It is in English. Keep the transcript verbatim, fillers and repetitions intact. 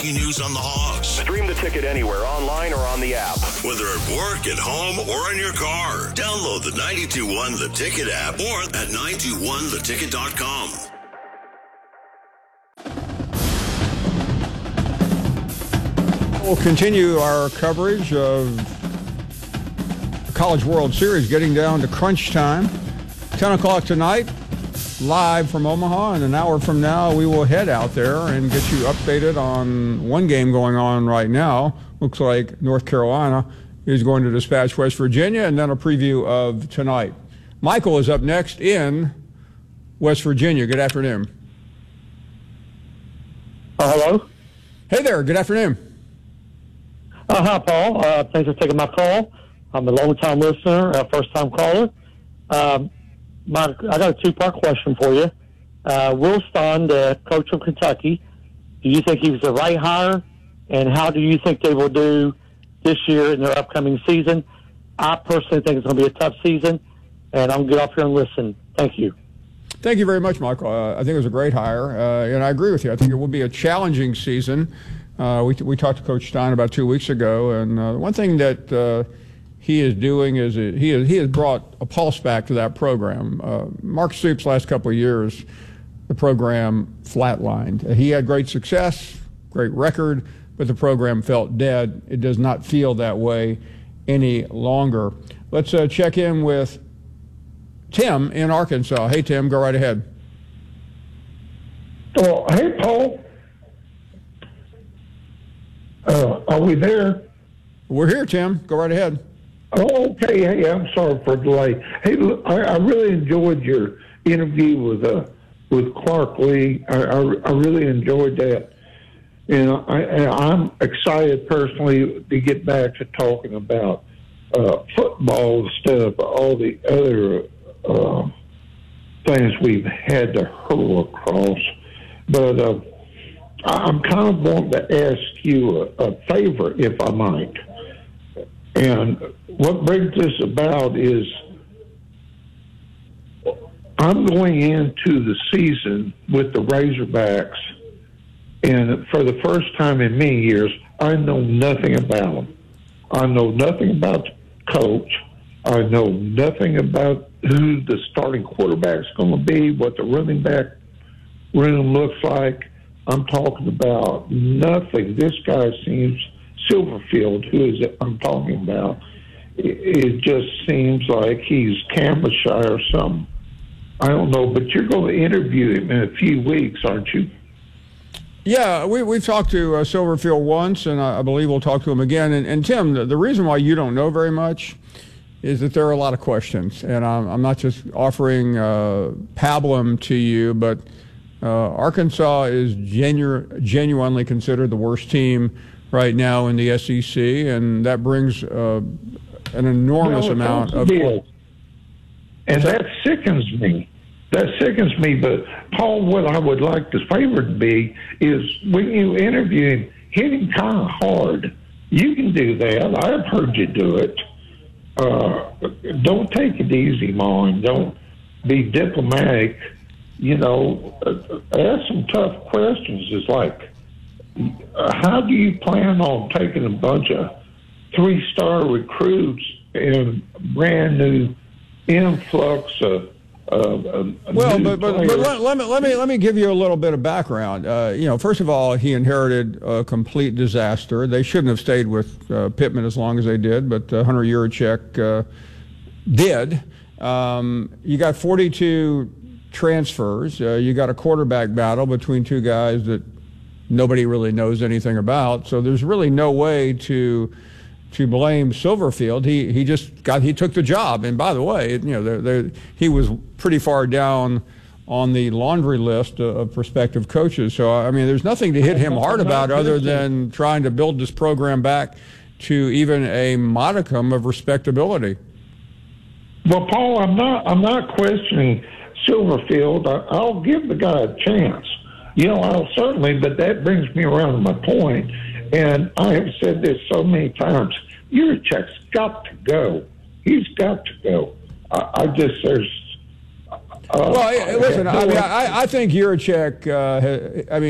breaking news on the Hogs. Stream the ticket anywhere, online or on the app. Whether at work, at home, or in your car. Download the ninety-two point one The Ticket app or at nine two one the ticket dot com. We'll continue our coverage of the College World Series, getting down to crunch time. ten o'clock tonight, live from Omaha, and an hour from now we will head out there and get you updated on one game going on right now. Looks like North Carolina is going to dispatch West Virginia, and then a preview of tonight. Michael is up next in West Virginia. Good afternoon. Uh, hello? Hey there, good afternoon. Uh, hi, Paul. Uh, thanks for taking my call. I'm a long-time listener, a first-time caller. Um, my, I got a two-part question for you. Uh, Will Stein, the coach from Kentucky, do you think he was the right hire? And how do you think they will do this year in their upcoming season? I personally think it's going to be a tough season, and I'm going to get off here and listen. Thank you. Thank you very much, Michael. Uh, I think it was a great hire, uh, and I agree with you. I think it will be a challenging season. Uh, we, we talked to Coach Stein about two weeks ago, and uh, one thing that uh, he is doing is it, he, has, he has brought a pulse back to that program. Uh, Mark Stoops' last couple of years, the program flatlined. He had great success, great record, but the program felt dead. It does not feel that way any longer. Let's uh, check in with Tim in Arkansas. Hey, Tim, go right ahead. Oh, hey, Paul. Uh, are we there? We're here, Tim. Go right ahead. Oh, okay. Hey, I'm sorry for the delay. Hey, look, I, I really enjoyed your interview with uh, with Clark Lee. I, I, I really enjoyed that. And I, I'm excited personally to get back to talking about uh, football instead of all the other uh, things we've had to hurl across. But uh, I'm kind of wanting to ask you a, a favor, if I might. And what brings this about is I'm going into the season with the Razorbacks, and for the first time in many years, I know nothing about them. I know nothing about the coach. I know nothing about who the starting quarterback is going to be, what the running back room looks like. I'm talking about nothing. This guy seems, Silverfield, who is it I'm talking about, it, it just seems like he's camera shy or something. I don't know, but you're going to interview him in a few weeks, aren't you? Yeah, we, we've talked to uh, Silverfield once, and I, I believe we'll talk to him again. And, and Tim, the, the reason why you don't know very much is that there are a lot of questions. And I'm, I'm not just offering uh, pablum to you, but uh, Arkansas is genu- genuinely considered the worst team right now in the S E C, and that brings uh, an enormous no, amount of... Deal. And that sickens me. That sickens me. But, Paul, what I would like the favor to be is when you interview him, hit him kind of hard. You can do that. I've heard you do it. Uh, don't take it easy, Mom. Don't be diplomatic. You know, ask some tough questions. It's like, uh, how do you plan on taking a bunch of three-star recruits and brand new influx of Uh, well, but, but, but let, let me let me let me give you a little bit of background. Uh, you know, first of all, he inherited a complete disaster. They shouldn't have stayed with uh, Pittman as long as they did, but uh, Hunter Yurachek uh, did. Um, you got forty-two transfers. Uh, you got a quarterback battle between two guys that nobody really knows anything about. So there's really no way to. to blame Silverfield. He he just got he took the job. And by the way, you know, they're, they're, he was pretty far down on the laundry list of, of prospective coaches. So I mean, there's nothing to hit him hard about other than trying to build this program back to even a modicum of respectability. Well, Paul, I'm not I'm not questioning Silverfield. I, I'll give the guy a chance. You know, I'll certainly, but that brings me around to my point. And I have said this so many times. Yurachek's got to go. He's got to go. I, I just, there's... Uh, well, listen, I, mean, I, I think Yurachek, uh, I mean,